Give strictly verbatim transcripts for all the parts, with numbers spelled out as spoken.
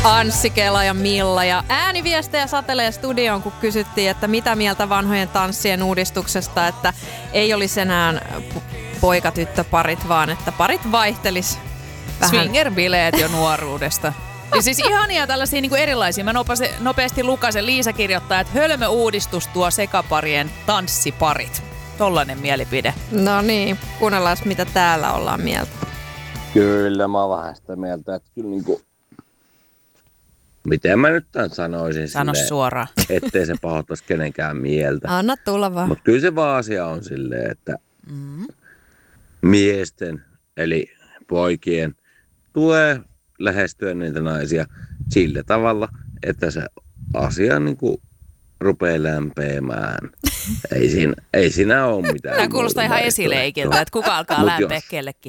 Anssi, Kela ja Milla. Ja ääniviestejä satelee studioon, kun kysyttiin, että mitä mieltä vanhojen tanssien uudistuksesta, että ei olisi enää poika-tyttöparit, vaan että parit vaihtelis vähän. Swinger-bileet jo nuoruudesta. Ja siis ihania tällaisia niin kuin erilaisia. Mä nopeasti, nopeasti lukasen. Liisa kirjoittaa, että hölmö uudistus tuo sekaparien tanssiparit. Tollainen mielipide. No niin, kuunnellaan mitä täällä ollaan mieltä. Kyllä, mä oon vähän sitä mieltä, että kyllä niinku... Miten mä nyt tämän sanoisin Sano silleen, suoraan. ettei se pahoittaisi kenenkään mieltä. Anna tulla vaan. Mutta kyllä se vaan asia on silleen, että mm. miesten, eli poikien, tulee lähestyä niitä naisia sillä tavalla, että se asia niinku rupeaa lämpeämään. Ei siinä, ei siinä ole mitään. Tämä kuulostaa ihan esileikiltä, että kuka alkaa lämpeä kellekin.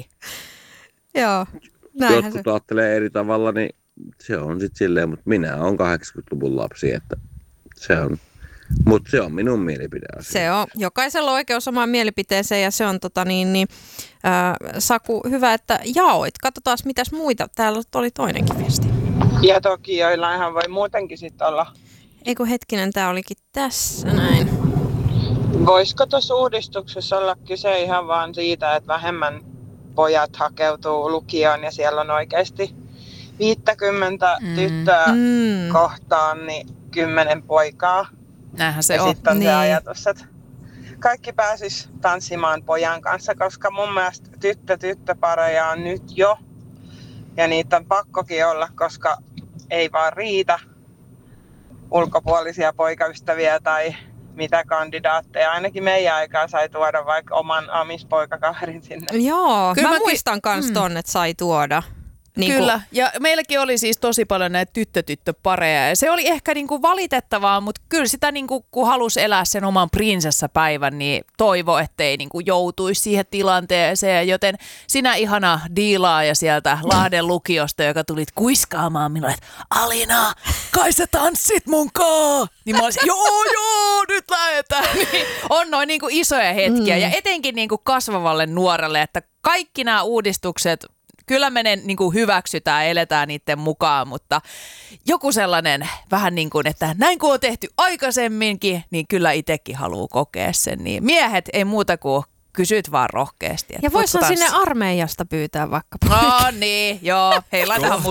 Joo, näinhän jotkut se. ajattelee eri tavalla, niin se on sitten silleen, mutta minä olen kahdeksankymmentäluvun lapsi, että se on, mutta se on minun mielipide asia. Se on, jokaisella on oikeus omaan mielipiteeseen ja se on tota niin, niin äh, Saku, hyvä, että jaoit. Katsotaan mitäs muita. Täällä oli toinenkin viesti. Ja toki joillainhan voi muutenkin sitten olla. Eiku hetkinen, tää olikin tässä näin. Voisiko tuossa uudistuksessa olla kyse ihan vaan siitä, että vähemmän pojat hakeutuu lukioon ja siellä on oikeasti viittäkymmentä mm. tyttöä mm. kohtaan, niin kymmenen poikaa. Näinhän se ja on. sitten on niin. se ajatus, että kaikki pääsis tanssimaan pojan kanssa, koska mun mielestä tyttö-tyttöpareja on nyt jo. Ja niitä on pakkokin olla, koska ei vaan riitä ulkopuolisia poikaystäviä tai mitä kandidaatteja. Ainakin meidän aikaa sai tuoda vaikka oman amispoikakaverin sinne. Joo, Kyllä mä mäkin- muistan kans mm. ton, että sai tuoda. Niin Kyllä, kun, ja meilläkin oli siis tosi paljon näitä tyttö-tyttöpareja ja se oli ehkä niinku valitettavaa, mutta kyllä sitä niinku, kun halusi elää sen oman prinsessapäivän, niin toivo, ettei niinku joutuisi siihen tilanteeseen, joten sinä ihana diilaaja sieltä Lahden lukiosta, joka tulit kuiskaamaan minulle, että Alina, kai sä tanssit munkaan? Niin mä olisin, joo joo, nyt lähdetään. Niin on noin niinku isoja hetkiä mm. ja etenkin niinku kasvavalle nuorelle, että kaikki nämä uudistukset, kyllä me ne niin kuin hyväksytään, eletään niiden mukaan, mutta joku sellainen vähän niin kuin, että näin kuin on tehty aikaisemminkin, niin kyllä itsekin haluaa kokea sen. Niin miehet ei muuta kuin kysyt vaan rohkeasti. ja voisihan sinne armeijasta pyytää vaikka. No niin, joo, hei laitahan